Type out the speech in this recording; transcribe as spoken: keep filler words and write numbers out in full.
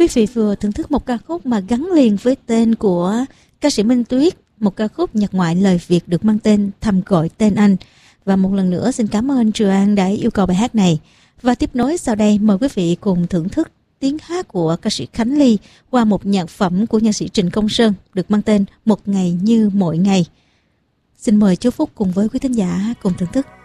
Quý vị vừa thưởng thức một ca khúc mà gắn liền với tên của ca sĩ Minh Tuyết, một ca khúc nhạc ngoại lời Việt được mang tên Thầm Gọi Tên Anh. Và một lần nữa xin cảm ơn Trường An đã yêu cầu bài hát này. Và tiếp nối sau đây mời quý vị cùng thưởng thức tiếng hát của ca sĩ Khánh Ly qua một nhạc phẩm của nhạc sĩ Trịnh Công Sơn được mang tên Một Ngày Như Mọi Ngày. Xin mời chú Phúc cùng với quý thính giả cùng thưởng thức.